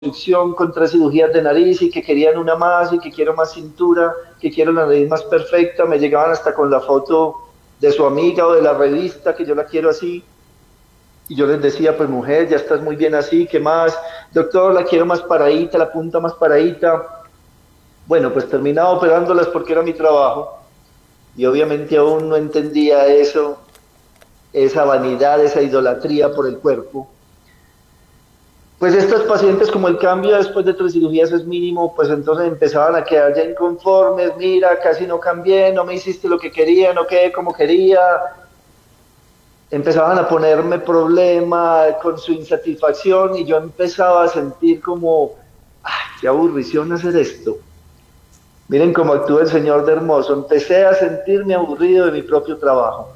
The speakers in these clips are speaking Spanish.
reconstrucción con 3 cirugías de nariz y que querían una más y que quiero más cintura, que quiero la nariz más perfecta, me llegaban hasta con la foto de su amiga o de la revista, que yo la quiero así, y yo les decía, pues mujer, ya estás muy bien así, ¿qué más? Doctor, la quiero más paradita, la punta más paradita. Bueno, pues terminaba operándolas porque era mi trabajo, y obviamente aún no entendía eso, esa vanidad, esa idolatría por el cuerpo. Pues estos pacientes, como el cambio después de 3 cirugías es mínimo, pues entonces empezaban a quedar ya inconformes, mira, casi no cambié, no me hiciste lo que quería, no quedé como quería. Empezaban a ponerme problema con su insatisfacción y yo empezaba a sentir como, ay, qué aburrición hacer esto. Miren cómo actúa el Señor de hermoso. Empecé a sentirme aburrido de mi propio trabajo.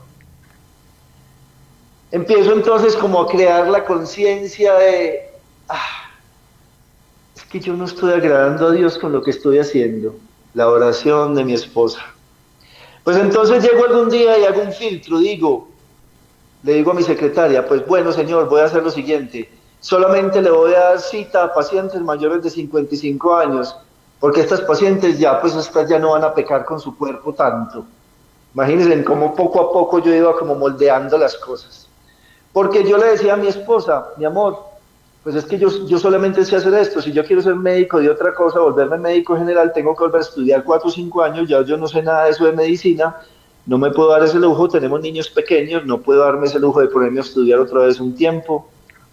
Empiezo entonces como a crear la conciencia de, ah, es que yo no estoy agradando a Dios con lo que estoy haciendo. La oración de mi esposa. Pues entonces llego algún día y hago un filtro, le digo a mi secretaria, pues bueno, señor, voy a hacer lo siguiente. Solamente le voy a dar cita a pacientes mayores de 55 años, porque estas pacientes ya, pues estas ya no van a pecar con su cuerpo tanto. Imagínense en cómo poco a poco yo iba como moldeando las cosas. Porque yo le decía a mi esposa, mi amor, pues es que yo solamente sé hacer esto. Si yo quiero ser médico de otra cosa, volverme médico general, tengo que volver a estudiar 4 o 5 años. Ya yo no sé nada de eso de medicina. No me puedo dar ese lujo. Tenemos niños pequeños. No puedo darme ese lujo de ponerme a estudiar otra vez un tiempo.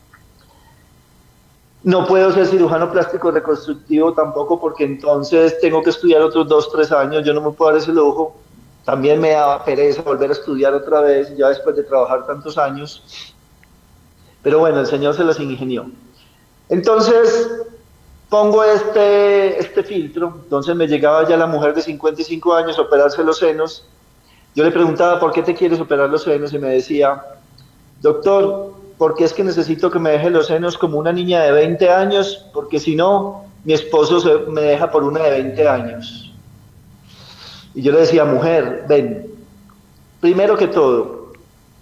No puedo ser cirujano plástico reconstructivo tampoco porque entonces tengo que estudiar otros 2, 3 años. Yo no me puedo dar ese lujo. También me daba pereza volver a estudiar otra vez, ya después de trabajar tantos años. Pero bueno, el Señor se las ingenió. Entonces, pongo este filtro, entonces me llegaba ya la mujer de 55 años a operarse los senos. Yo le preguntaba, ¿por qué te quieres operar los senos? Y me decía, doctor, porque es que necesito que me deje los senos como una niña de 20 años, porque si no, mi esposo me deja por una de 20 años. Y yo le decía, mujer, ven, primero que todo,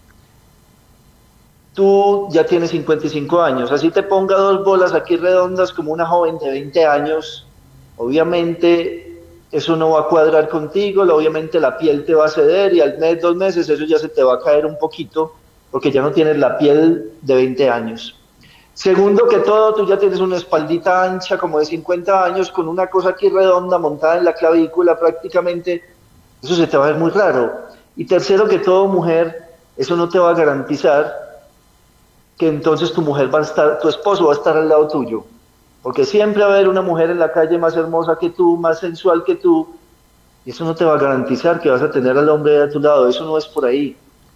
tú ya tienes 55 años, así te ponga 2 bolas aquí redondas como una joven de 20 años, obviamente eso no va a cuadrar contigo, obviamente la piel te va a ceder y al mes, 2 meses eso ya se te va a caer un poquito porque ya no tienes la piel de 20 años. Segundo que todo, tú ya tienes una espaldita ancha como de 50 años con una cosa aquí redonda montada en la clavícula prácticamente, eso se te va a ver muy raro. Y tercero que todo, mujer, eso no te va a garantizar que entonces tu mujer va a estar, tu esposo va a estar al lado tuyo. Porque siempre va a haber una mujer en la calle más hermosa que tú, más sensual que tú, y eso no te va a garantizar que vas a tener al hombre a tu lado, eso no es por ahí.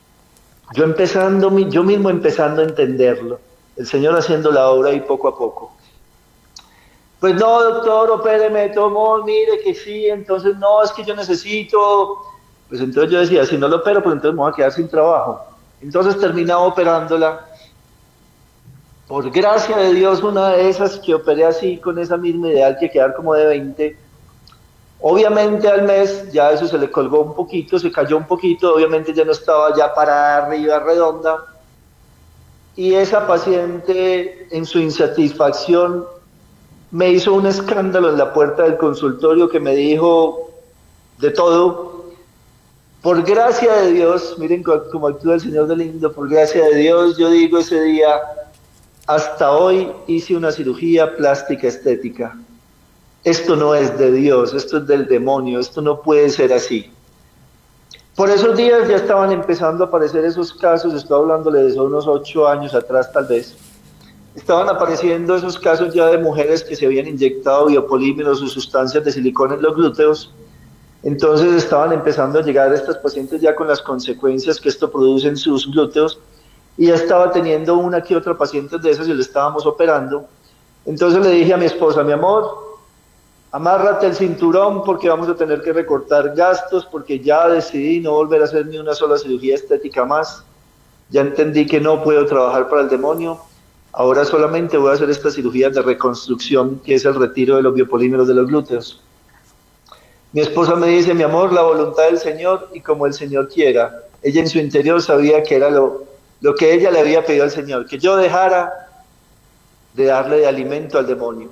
Yo mismo empezando a entenderlo, el Señor haciendo la obra y poco a poco. Pues no, doctor, opéreme, tomó, mire que sí, entonces no, es que yo necesito. Pues entonces yo decía, si no lo opero, pues entonces me voy a quedar sin trabajo. Entonces terminaba operándola. Por gracia de Dios, una de esas que operé así, con esa misma ideal que quedar como de 20. Obviamente al mes ya eso se le colgó un poquito, se cayó un poquito, obviamente ya no estaba ya para arriba redonda. Y esa paciente en su insatisfacción me hizo un escándalo en la puerta del consultorio que me dijo de todo. Por gracia de Dios, miren cómo actúa el Señor de lindo, por gracia de Dios, yo digo ese día, hasta hoy hice una cirugía plástica estética. Esto no es de Dios, esto es del demonio, esto no puede ser así. Por esos días ya estaban empezando a aparecer esos casos, estoy hablándole de unos 8 años atrás tal vez. Estaban apareciendo esos casos ya de mujeres que se habían inyectado biopolímeros o sustancias de silicona en los glúteos. Entonces estaban empezando a llegar estas pacientes ya con las consecuencias que esto produce en sus glúteos y ya estaba teniendo una que otra paciente de esas y le estábamos operando. Entonces le dije a mi esposa, mi amor, amárrate el cinturón porque vamos a tener que recortar gastos porque ya decidí no volver a hacer ni una sola cirugía estética más. Ya entendí que no puedo trabajar para el demonio. Ahora solamente voy a hacer esta cirugía de reconstrucción, que es el retiro de los biopolímeros de los glúteos. Mi esposa me dice, mi amor, la voluntad del Señor y como el Señor quiera. Ella en su interior sabía que era lo que ella le había pedido al Señor, que yo dejara de darle de alimento al demonio.